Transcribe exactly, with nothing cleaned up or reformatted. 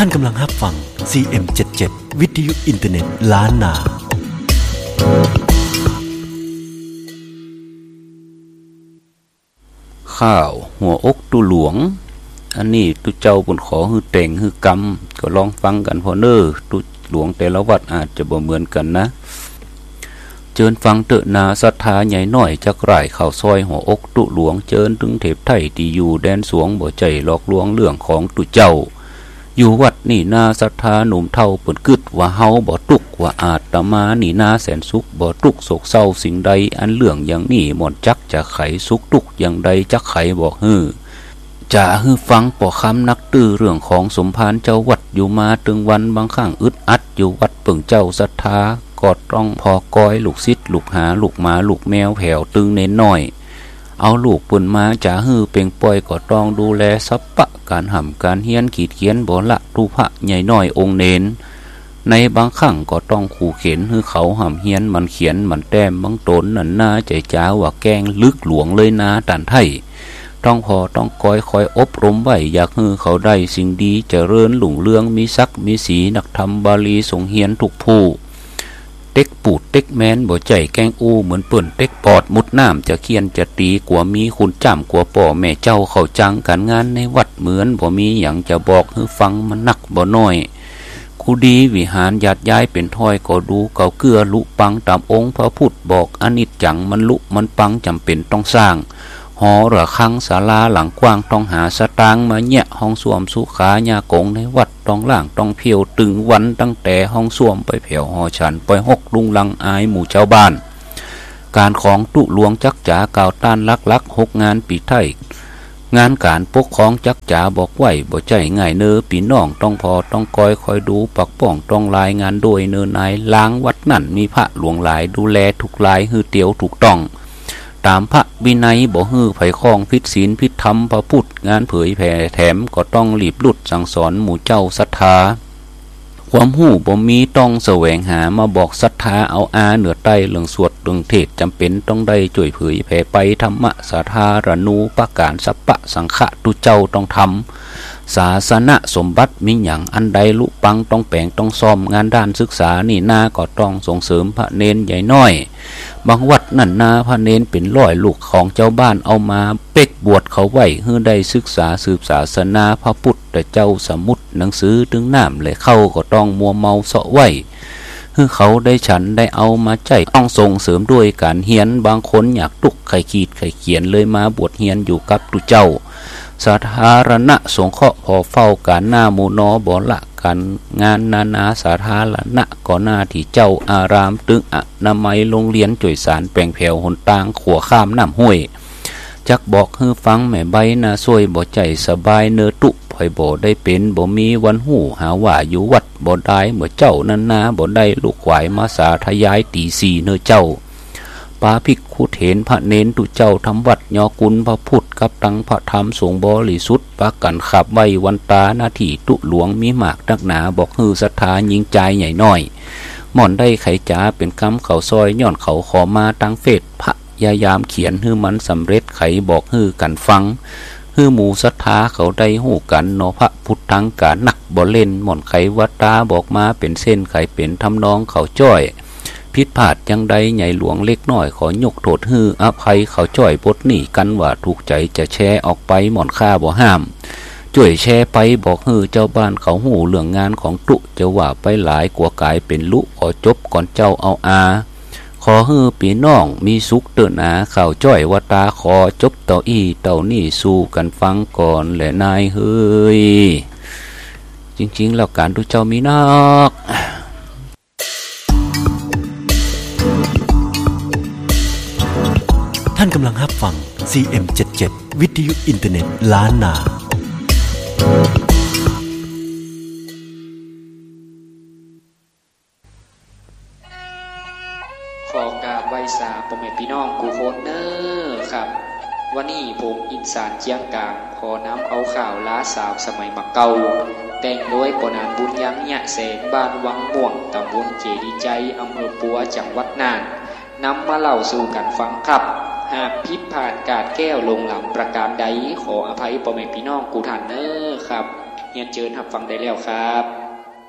ท่านกำลังรับฟัง ซี เอ็ม เจ็ดสิบเจ็ด วิทยุอินเทอร์เน็ตล้านนาข้าวหัวอกตุหลวงอันนี้ตุเจ้าบุญขอฮือแต่งฮือกรรมก็ลองฟังกันพอเน้อตุหลวงแต่ละวัดอาจจะบ่เหมือนกันนะเจิญฟังเตอะนาศรัทธาใหญ่น้อยจักไร่เข้าซอยหัวอกตุหลวงเจิญถึงเทพไทยที่อยู่แดนสวงบ่ใจหลอกลวงเรื่องของตุเจ้าอยู่วัดนี่นาศรัทธาหนุ่มเฒ่าเปิ้นกึดว่าเฮาบ่ตุกว่าอาตมานี่นาแสนสุขบ่ตุกโศกเศร้าสิ่งใดอันเรื่องอย่างนี้หม่อนจักจะไขสุขตุกอย่างใดจักไขบอกฮื้อจะฮื้อฟังป่อคำนักตื้อเรื่องของสมภารเจ้าวัดอยู่มาตึงวันบางครั้งอึดอัดอยู่วัดเปิ่งเจ้าศรัทธากอดต้องพอก้อยลูกศิษย์ลูกหาลูกหมาลูกแมวแผ่วตึงเน้นน้อยเอาลูกปุ่นมาจะฮื้อเป่งป่อยก็ต้องดูแลสัพพะการห่ำการเฮียนขีดเขียนบ่ละรูพระใหญ่น้อยองค์เน้นในบางครั้งก็ต้องขู่เข็นฮื้อเขาห่ำเฮียนมันเขียนมันแต้มบางตนนั่นหน้าใจจ้าว่าแกงลึกหลวงเลยนะตันไทยต้องพอต้องคอยคอยอบรมไว้อยากฮื้อเขาได้สิ่งดีเจริญหลุ่งเรืองมีศักดิ์มีสีนักธรรมบาลีทรงเฮียนทุกผู้เต็กปูดเต็กแมนบ่ใจแกงอู้เหมือนเปิ่นเต็กปอดมุดน้ำจะเคียนจะตีกว่ามีคุณจ้ำกว่าป่อแม่เจ้าเข้าจังการงานในวัดเหมือนบ่มีอย่างจะบอกให้ฟังมันนักบ่น้อยคูดีวิหารญาติย้ายเป็นถ้อยก็ดูเก่าเกลือลุปังตามองค์พระพุทธบอกอนิจจังมันลุมันปังจำเป็นต้องสร้างหอระฆังศาลาหลังกว้างต้องหาสตางค์มาแยะห้องส้วมสุขาญากงในวัดต้องล่างต้องเพียวตึงวันตั้งแต่ห้องส้วมไปแผ่วหอฉันไปหกลุงลังอายหมู่ชาวบ้านการของตุหลวงจักจ๋ากล่าวต้านลักลักหกงานปีไทยงานการปกครองจักจ๋าบอกไหวบ่ใจง่ายเนอปีน้องต้องพอต้องคอยคอยดูปักป้องต้องรายงานโดยเนินนายล้างวัดนั่นมีพระหลวงหลายดูแลทุกลายฮือเตียวถูกต้องตามพระวินัยบ่ฮื้อไผคล้องผิดศีลผิดธรรมพระพุทธงานเผยแผ่แถมก็ต้องรีบลุดสั่งสอนหมู่เจ้าศรัทธาความหู้บ่มีต้องแสวงหามาบอกศรัทธาเอาอาเหนือใต้เรื่องสวดเรื่องเทศจำเป็นต้องได้จ่วยเผยแผ่ไปธรรมะสาธารณูปการสัพพะสังฆะตุเจ้าต้องทำศาสนสมบัติมีหยังอันใดลุปังต้องแปลงต้องซ่อมงานด้านศึกษานี่นาก็ต้องส่งเสริมพระเนนใหญ่น้อยบางวัดนั่นนาพระเนนเป็นร้อยลูกของเจ้าบ้านเอามาเป๊กบวชเขาไว้เพื่อได้ศึกษาสืบศาสนาพระพุทธเจ้าสมุดหนังสือถึงน้ำและเข้าก็ต้องมัวเมาเสาะไว้เพื่อเขาได้ฉันได้เอามาใจต้องส่งเสริมด้วยการเฮียนบางคนอยากตุกไข่ขีดไข่เขียนเลยมาบวชเฮียนอยู่กับตุเจ้าสาธารณะสงเคราะห์พอเฝ้าการหน้ามูนอบ่ละกันงานนานาสาธารณะก่อหน้าที่เจ้าอารามตึงอนามัยโรงเรียนจ่วยสารแปลงแผ่วหนตางขัวข้ามน้ำห้วยจักบอกฮื้อฟังแม่ใบนาซวยบ่ใจสบายเนื้อตุไผบ่ได้เป็นบ่มีวันหูหาว่าอยู่วัดบ่ได้เมื่อเจ้านันนาบ่ได้ลูกขวายมาสาทยายตีสีเนื้อเจ้าปาภิกขุเถนพระเนนตุเจ้าทำวัดยอกุลพระพุทธกับตังพระธรรมสงฆ์บริสุทธิ์ปากันขับไว้วันตาหน้าที่ตุหลวงมีหมากนักหนาบอกฮือศรัทธายิงใจใหญ่น้อยหม่อนได้ไขจ๋าเป็นคำเขาซอยย้อนเขาขอมาตั้งเฟซพระยายามเขียนฮือมันสำเร็จไขบอกฮือกันฟังฮือหมู่ศรัทธาเขาได้หู้กันเนาะพระพุทธังกาหนักบ่เล่นหม่อนไขวัตตาบอกมาเป็นเส้นไขเป็นทำนองเขาจ้อยผิดพลาดยังใดใหญ่หลวงเล็กน้อยขอยกโทษฮืออภัยเขาจ้อยปดหนีกันว่าถูกใจจะแชร์ออกไปหม่อนค่าบ่ห้ามจ่วยแชร์ไปบอกฮือเจ้าบ้านเขาหูเรื่องงานของตุจะว่าไปหลายกว่ากายเป็นลุขอจบก่อนเจ้าเอาอาขอฮือปีน้องมีสุขเตือนอาข่าวจ้อยว่าตาขอจบเต่าอี้เต่านี่สู้กันฟังก่อนแหละนายเฮ้ยจริงๆแล้วการตุเจ้ามีนอกท่านกำลังรับฟัง ซี เอ็ม เจ็ดสิบเจ็ด วิทยุอินเทอร์เน็ตล้านนาขอกราบไหว้สาพ่อแม่พี่น้องกูโคตรเนอร์ครับวันนี้ผมอินสารเจียงกลางขอน้ำเอาข่าวล้าสาวสมัยมักเก่าแต่งโดยปนานบุญยังยะแสงบ้านวังม่วงตำบลเจดีใจอำเภอปัวจังหวัดน่านนำมาเล่าสู่กันฟังครับหากผิดพลาดกาดแก้วลงหลำประการใดขออภัยพ่อแม่พี่น้องกูท่านเนอครับเรียนเชิญรับฟังได้แล้วครับ